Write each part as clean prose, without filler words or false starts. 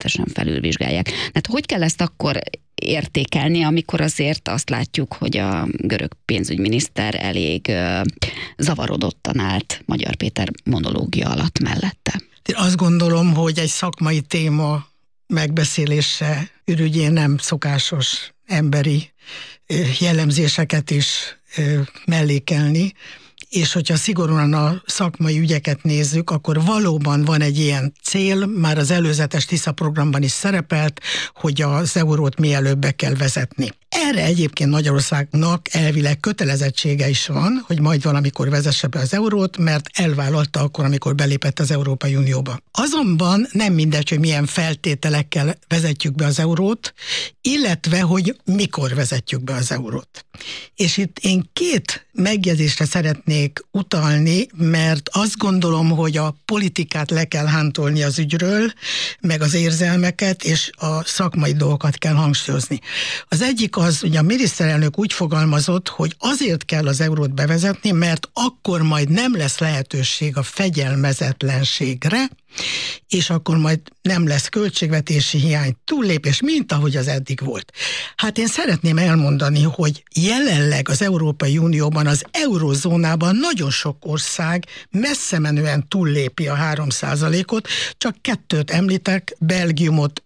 természetesen felülvizsgálják. Hát hogy kell ezt akkor értékelni, amikor azért azt látjuk, hogy a görög pénzügyminiszter elég zavarodottan állt Magyar Péter monológia alatt mellette? Én azt gondolom, hogy egy szakmai téma megbeszélése ürügyén nem szokásos emberi jellemzéseket is mellékelni, és hogyha szigorúan a szakmai ügyeket nézzük, akkor valóban van egy ilyen cél, már az előzetes Tisza programban is szerepelt, hogy az eurót mielőbb be kell vezetni. Erre egyébként Magyarországnak elvileg kötelezettsége is van, hogy majd valamikor vezesse be az eurót, mert elvállalta akkor, amikor belépett az Európai Unióba. Azonban nem mindegy, hogy milyen feltételekkel vezetjük be az eurót, illetve, hogy mikor vezetjük be az eurót. És itt én két megjegyzésre szeretnék utalni, mert azt gondolom, hogy a politikát le kell hántolni az ügyről, meg az érzelmeket, és a szakmai dolgokat kell hangsúlyozni. Az egyik az, hogy a miniszterelnök úgy fogalmazott, hogy azért kell az eurót bevezetni, mert akkor majd nem lesz lehetőség a fegyelmezetlenségre, és akkor majd nem lesz költségvetési hiány, túllépés, mint ahogy az eddig volt. Hát én szeretném elmondani, hogy jelenleg az Európai Unióban, az eurozónában nagyon sok ország messze menően túllépi a 3%-ot, csak kettőt említek, Belgiumot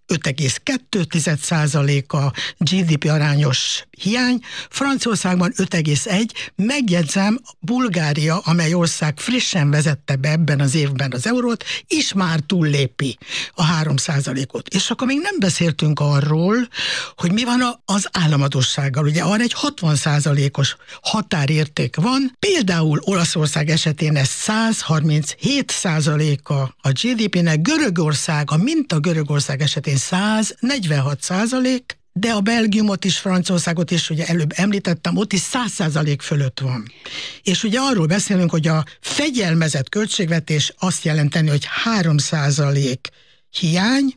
5,2% a GDP arányos hiány, Franciaországban 5,1, megjegyzem, Bulgária, amely ország frissen vezette be ebben az évben az eurót, is már túllépi a 3%-ot. És akkor még nem beszéltünk arról, hogy mi van az államadóssággal. Ugye arra egy 60%-os határérték van, például Olaszország esetén ez 137% a GDP-nek, Görögország, a minta Görögország esetén 146%, de a Belgiumot is, Franciaországot is, ugye előbb említettem, ott is 100% fölött van. És ugye arról beszélünk, hogy a fegyelmezett költségvetés azt jelenteni, hogy 3% hiány,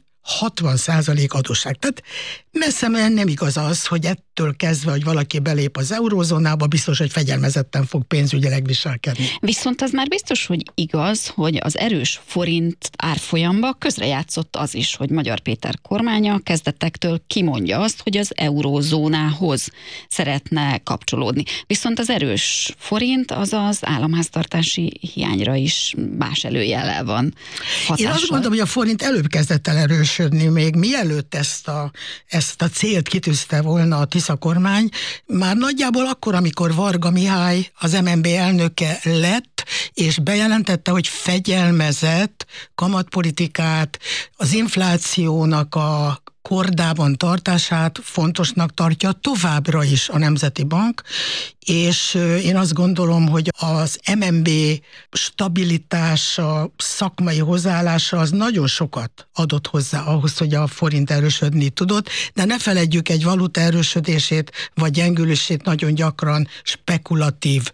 60% adósság. Tehát messze nem igaz az, hogy ettől kezdve, hogy valaki belép az eurózónába, biztos, hogy fegyelmezetten fog pénzügyileg viselkedni. Viszont az már biztos, hogy igaz, hogy az erős forint árfolyamba közrejátszott az is, hogy Magyar Péter kormánya kezdetektől kimondja azt, hogy az eurózónához szeretne kapcsolódni. Viszont az erős forint az az államháztartási hiányra is más előjellel van hatással. Én azt mondom, hogy a forint előbb kezdett el erősödni, még mielőtt ezt a célt kitűzte volna a Tisza kormány, már nagyjából akkor, amikor Varga Mihály az MNB elnöke lett, és bejelentette, hogy fegyelmezett kamatpolitikát, az inflációnak a kordában tartását fontosnak tartja továbbra is a Nemzeti Bank, és én azt gondolom, hogy az MNB stabilitása, szakmai hozzáállása az nagyon sokat adott hozzá ahhoz, hogy a forint erősödni tudott, de ne feledjük, egy valuta erősödését vagy gyengülését nagyon gyakran spekulatív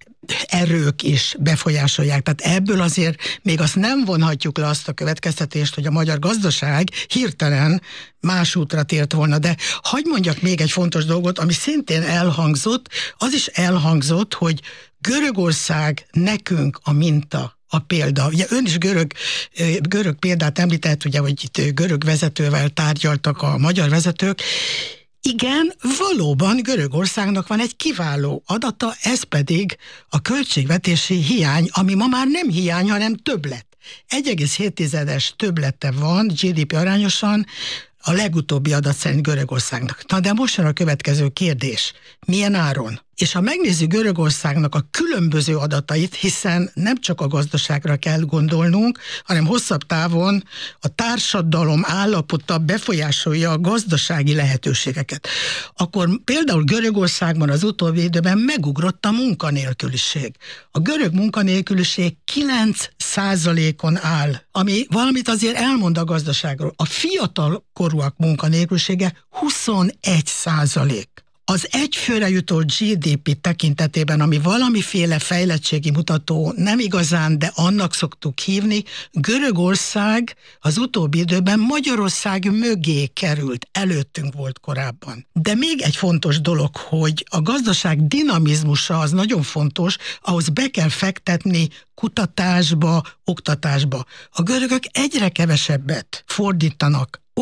erők is befolyásolják. Tehát ebből azért még azt nem vonhatjuk le azt a következtetést, hogy a magyar gazdaság hirtelen más útra tért volna. De hadd mondjak még egy fontos dolgot, ami szintén elhangzott, az is elhangzott, hogy Görögország nekünk a minta, a példa. Ugye ön is görög példát említett, ugye, hogy itt görög vezetővel tárgyaltak a magyar vezetők. Igen, valóban Görögországnak van egy kiváló adata, ez pedig a költségvetési hiány, ami ma már nem hiány, hanem többlet. 1,7-es többlete van GDP arányosan, a legutóbbi adat szerint Görögországnak. Na de most jön a következő kérdés. Milyen áron? És ha megnézzük Görögországnak a különböző adatait, hiszen nem csak a gazdaságra kell gondolnunk, hanem hosszabb távon a társadalom állapota befolyásolja a gazdasági lehetőségeket. Akkor például Görögországban az utóbbi időben megugrott a munkanélküliség. A görög munkanélküliség 9%-on áll, ami valamit azért elmond a gazdaságról. A fiatal korúak munkanélkülisége 21%. Az egyfőre jutó GDP tekintetében, ami valamiféle fejlettségi mutató nem igazán, de annak szoktuk hívni, Görögország az utóbbi időben Magyarország mögé került, előttünk volt korábban. De még egy fontos dolog, hogy a gazdaság dinamizmusa az nagyon fontos, ahhoz be kell fektetni kutatásba, oktatásba. A görögök egyre kevesebbet fordítanak